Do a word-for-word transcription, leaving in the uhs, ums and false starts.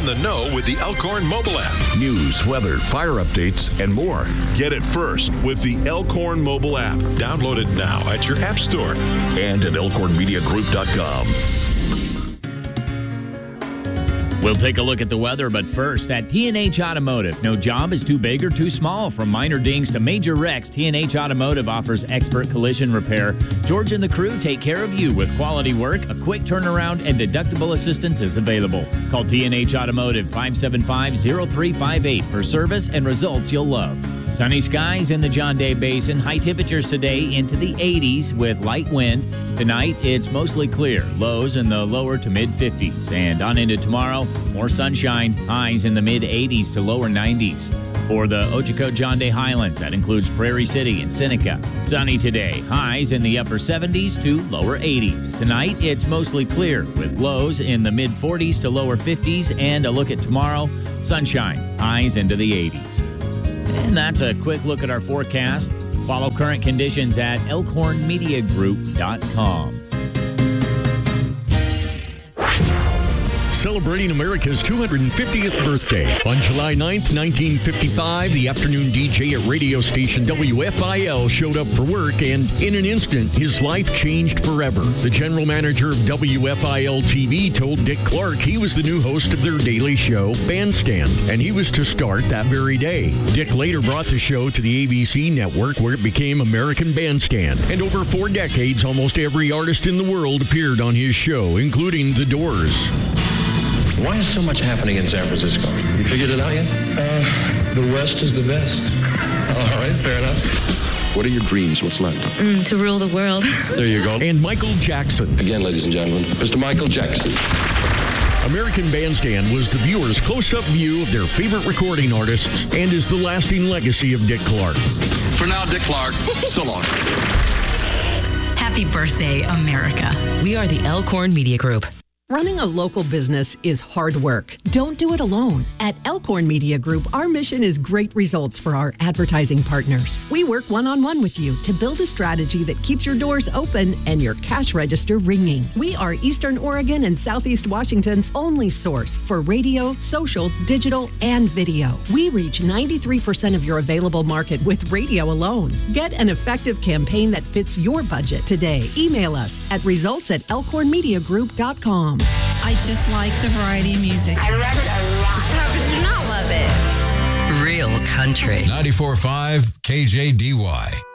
in the know with the Elkhorn mobile app. News, weather, fire updates, and more. Get it first with the Elkhorn mobile app. Download it now at your app store. And at elkhorn media group dot com. We'll take a look at the weather, but first, at T and H Automotive, no job is too big or too small. From minor dings to major wrecks, T and H Automotive offers expert collision repair. George and the crew take care of you with quality work, a quick turnaround, and deductible assistance is available. Call T and H Automotive five seven five, zero three five eight for service and results you'll love. Sunny skies in the John Day Basin. High temperatures today into the eighties with light wind. Tonight, it's mostly clear. Lows in the lower to mid-fifties. And on into tomorrow, more sunshine. Highs in the mid-eighties to lower nineties. For the Ochoco John Day Highlands, that includes Prairie City and Seneca. Sunny today. Highs in the upper seventies to lower eighties. Tonight, it's mostly clear with lows in the mid-forties to lower fifties. And a look at tomorrow, sunshine. Highs into the eighties. And that's a quick look at our forecast. Follow current conditions at elkhorn media group dot com. Celebrating America's two hundred fiftieth birthday. On July ninth, nineteen fifty-five, the afternoon D J at radio station W F I L showed up for work, and in an instant, his life changed forever. The general manager of W F I L T V told Dick Clark he was the new host of their daily show, Bandstand, and he was to start that very day. Dick later brought the show to the A B C network, where it became American Bandstand, and over four decades, almost every artist in the world appeared on his show, including The Doors. Why is so much happening in San Francisco? You figured it out yet? Uh, the West is the best. All right, fair enough. What are your dreams? What's left? Mm, to rule the world. There you go. And Michael Jackson. Again, ladies and gentlemen, Mister Michael Jackson. American Bandstand was the viewer's close-up view of their favorite recording artists and is the lasting legacy of Dick Clark. For now, Dick Clark, so long. Happy birthday, America. We are the Elkhorn Media Group. Running a local business is hard work. Don't do it alone. At Elkhorn Media Group, our mission is great results for our advertising partners. We work one-on-one with you to build a strategy that keeps your doors open and your cash register ringing. We are Eastern Oregon and Southeast Washington's only source for radio, social, digital, and video. We reach ninety-three percent of your available market with radio alone. Get an effective campaign that fits your budget today. Email us at results at elkhorn media group dot com. I just like the variety of music. I love it a lot. How could you not love it? Real country. ninety-four point five K J D Y.